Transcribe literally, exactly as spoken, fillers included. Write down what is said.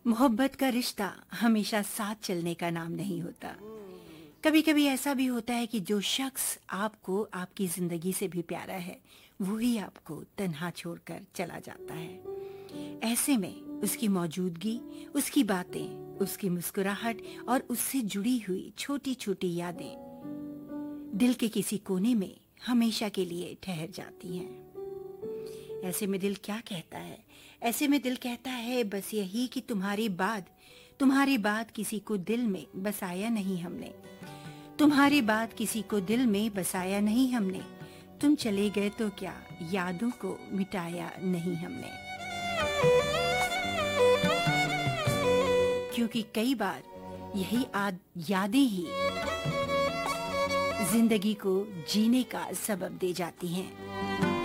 मोहब्बत का रिश्ता हमेशा साथ चलने का नाम नहीं होता। कभी कभी ऐसा भी होता है कि जो शख्स आपको आपकी जिंदगी से भी प्यारा है वो ही आपको तन्हा छोड़कर चला जाता है। ऐसे में उसकी मौजूदगी, उसकी बातें, उसकी मुस्कुराहट और उससे जुड़ी हुई छोटी छोटी यादें दिल के किसी कोने में हमेशा के लिए ठहर जाती हैं। ऐसे में दिल क्या कहता है? ऐसे में दिल कहता है बस यही कि तुम्हारी बात तुम्हारी बात किसी को दिल में बसाया नहीं हमने। तुम्हारी बात किसी को दिल में बसाया नहीं हमने। तुम चले गए तो क्या, यादों को मिटाया नहीं हमने। क्योंकि कई बार यही आद यादें ही जिंदगी को जीने का सबब दे जाती हैं।